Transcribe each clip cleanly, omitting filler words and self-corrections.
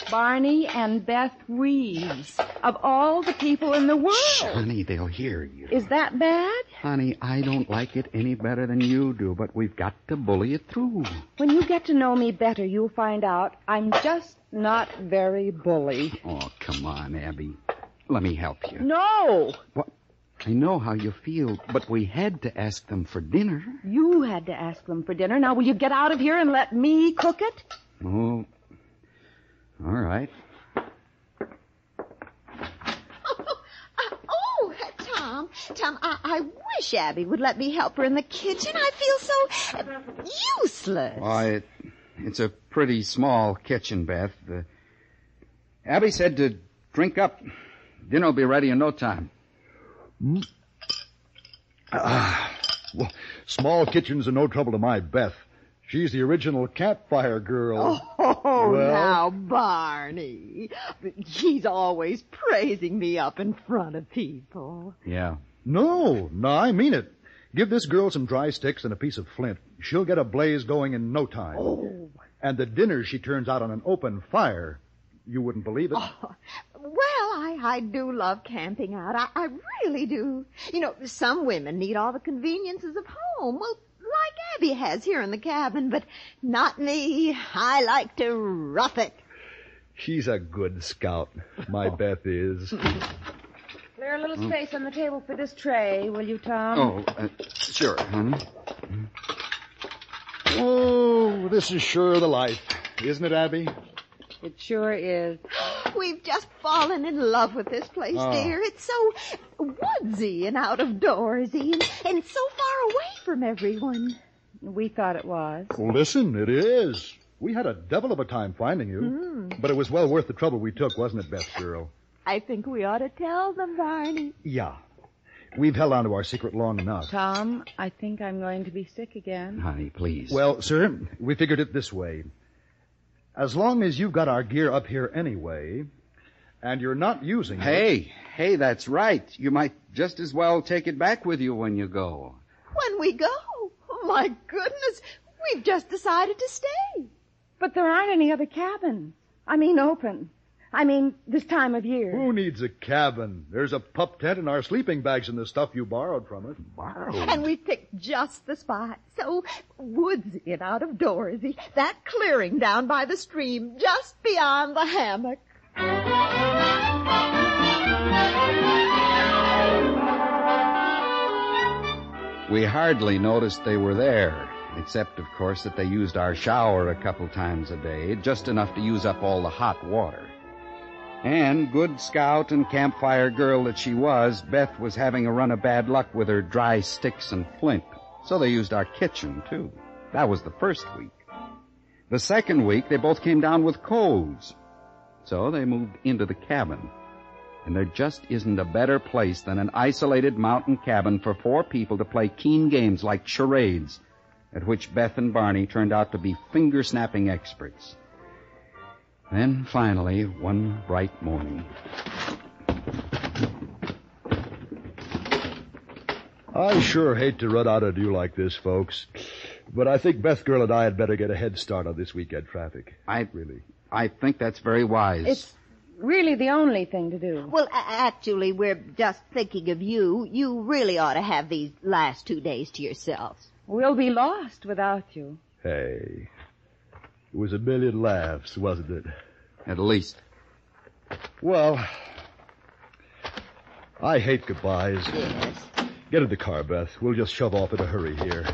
Barney and Beth Reeves. Of all the people in the world. Shh, honey, they'll hear you. Is that bad? Honey, I don't like it any better than you do, but we've got to bully it through. When you get to know me better, you'll find out I'm just not very bully. Oh, come on, Abby. Let me help you. No! What? I know how you feel, but we had to ask them for dinner. You had to ask them for dinner. Now, will you get out of here and let me cook it? Oh, all right. Tom, I wish Abby would let me help her in the kitchen. I feel so useless. Why, it's a pretty small kitchen, Beth. Abby said to drink up. Dinner will be ready in no time. Well, small kitchens are no trouble to my Beth. She's the original campfire girl. Oh, well, now, Barney. He's always praising me up in front of people. Yeah. No, I mean it. Give this girl some dry sticks and a piece of flint. She'll get a blaze going in no time. Oh. And the dinner she turns out on an open fire. You wouldn't believe it. Oh, well, I do love camping out. I really do. You know, some women need all the conveniences of home. Well, like Abby has here in the cabin, but not me. I like to rough it. She's a good scout, my Beth is. Clear a little space on the table for this tray, will you, Tom? Oh, sure, honey. Oh, this is sure the life, isn't it, Abby? It sure is. We've just fallen in love with this place, dear. It's so woodsy and out of doorsy and so far away from everyone. We thought it was. Well, listen, it is. We had a devil of a time finding you. But it was well worth the trouble we took, wasn't it, Beth girl? I think we ought to tell them, Barney. Yeah. We've held on to our secret long enough. Tom, I think I'm going to be sick again. Honey, please. Well, sir, we figured it this way. As long as you've got our gear up here anyway, and you're not using it... Hey, that's right. You might just as well take it back with you when you go. When we go? Oh, my goodness. We've just decided to stay. But there aren't any other cabins. I mean, open. I mean, this time of year. Who needs a cabin? There's a pup tent and our sleeping bags and the stuff you borrowed from us. Borrowed? And we picked just the spot. So woodsy and out of doorsy. That clearing down by the stream, just beyond the hammock. We hardly noticed they were there, except, of course, that they used our shower a couple times a day, just enough to use up all the hot water. And, good scout and campfire girl that she was, Beth was having a run of bad luck with her dry sticks and flint. So they used our kitchen, too. That was the first week. The second week, they both came down with colds. So they moved into the cabin. And there just isn't a better place than an isolated mountain cabin for 4 people to play keen games like charades, at which Beth and Barney turned out to be finger-snapping experts. Then, finally, one bright morning... I sure hate to run out of you like this, folks. But I think Beth girl and I had better get a head start on this weekend traffic. I think that's very wise. It's really the only thing to do. Well, actually, we're just thinking of you. You really ought to have these last 2 days to yourselves. We'll be lost without you. Hey, it was a million laughs, wasn't it? At least. Well, I hate goodbyes. Yes. Get in the car, Beth. We'll just shove off in a hurry here.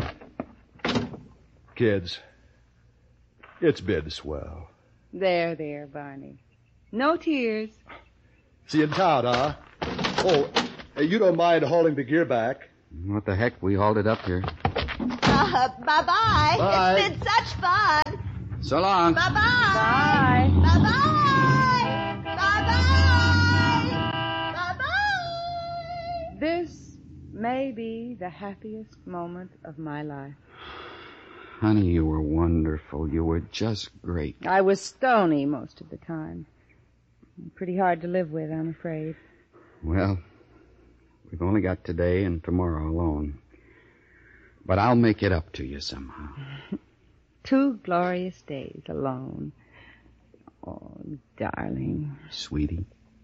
Kids, it's been swell. There, Barney. No tears. See you in town, huh? Oh, you don't mind hauling the gear back? What the heck? We hauled it up here. Bye-bye. Bye. It's been such fun. So long. Bye-bye. Bye. Bye-bye. Bye-bye. Bye-bye. This may be the happiest moment of my life. Honey, you were wonderful. You were just great. I was stony most of the time. Pretty hard to live with, I'm afraid. Well, we've only got today and tomorrow alone. But I'll make it up to you somehow. 2 glorious days alone. Oh, darling. Sweetie.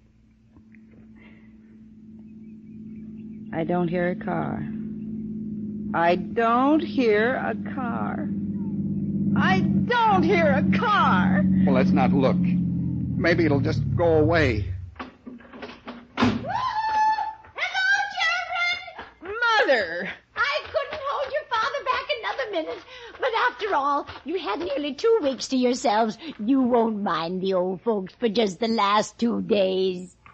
I don't hear a car. I don't hear a car. I don't hear a car. Well, let's not look. Maybe it'll just go away. Hello, children! Mother! I couldn't hold your father back another minute. But after all, you had nearly 2 weeks to yourselves. You won't mind the old folks for just the last 2 days.